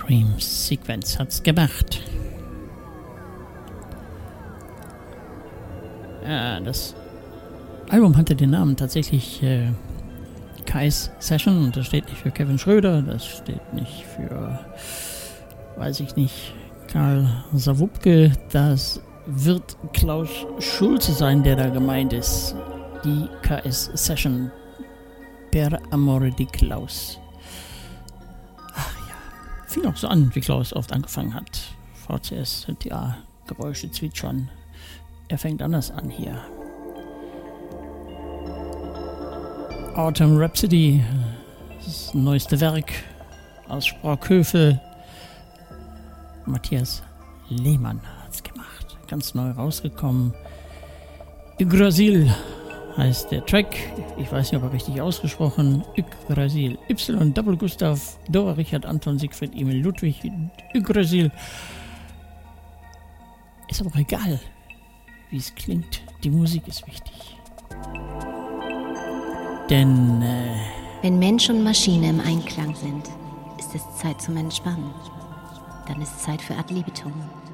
Dream Sequence hat's gemacht. Ja, das Album hatte den Namen tatsächlich Kai's Session und das steht nicht für Kevin Schröder, das steht nicht für, weiß ich nicht, Karl Sawubke, das wird Klaus Schulze sein, der da gemeint ist. Die KS Session per Amore di Klaus. Ach ja, fing auch so an, wie Klaus oft angefangen hat. VCS, ja, Geräusche zwitschern. Er fängt anders an hier. Autumn Rhapsody, das neueste Werk aus Sprockhövel. Matthias Lehmann hat es gemacht. Ganz neu rausgekommen. Yggdrasil heißt der Track. Ich weiß nicht, ob er richtig ausgesprochen. Yggdrasil. Y, Double Gustav, Dora, Richard, Anton, Siegfried, Emil, Ludwig. Yggdrasil. Ist aber auch egal, wie es klingt. Die Musik ist wichtig. Denn wenn Mensch und Maschine im Einklang sind, ist es Zeit zum Entspannen. Dann ist Zeit für Ad libitum.